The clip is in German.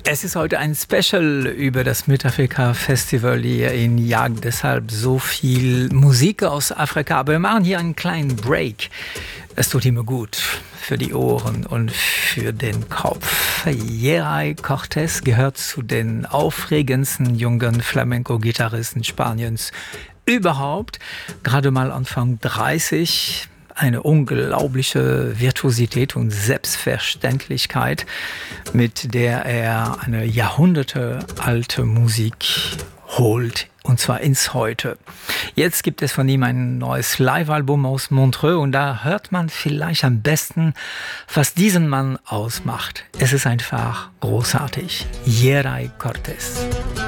Es ist heute ein Special über das Südafrika Festival hier in Jagd. Deshalb so viel Musik aus Afrika. Aber wir machen hier einen kleinen Break. Es tut immer gut für die Ohren und für den Kopf. Geray Cortés gehört zu den aufregendsten jungen Flamenco-Gitarristen Spaniens überhaupt. Gerade mal Anfang 30. Eine unglaubliche Virtuosität und Selbstverständlichkeit, mit der er eine jahrhundertealte Musik holt, und zwar ins Heute. Jetzt gibt es von ihm ein neues Live-Album aus Montreux und da hört man vielleicht am besten, was diesen Mann ausmacht. Es ist einfach großartig. Geray Cortés.